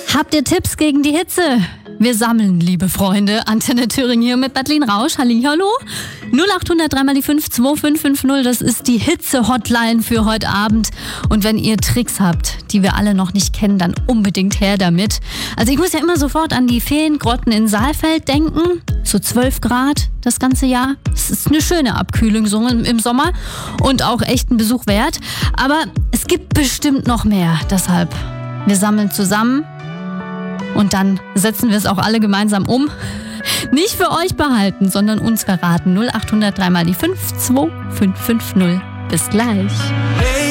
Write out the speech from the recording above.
Habt ihr Tipps gegen die Hitze? Wir sammeln, liebe Freunde. Antenne Thüringen hier mit Madeleine Rausch. Hallo. 0800 3 mal die 5 2550. Das ist die Hitze-Hotline für heute Abend. Und wenn ihr Tricks habt, die wir alle noch nicht kennen, dann unbedingt her damit. Also ich muss ja immer sofort an die Feengrotten in Saalfeld denken. So 12 Grad das ganze Jahr. Es ist eine schöne Abkühlung so im Sommer und auch echt ein Besuch wert. Aber es gibt bestimmt noch mehr. Deshalb, wir sammeln zusammen. Und dann setzen wir es auch alle gemeinsam um. Nicht für euch behalten, sondern uns verraten. 0800 3 mal die 5 2550. Bis gleich.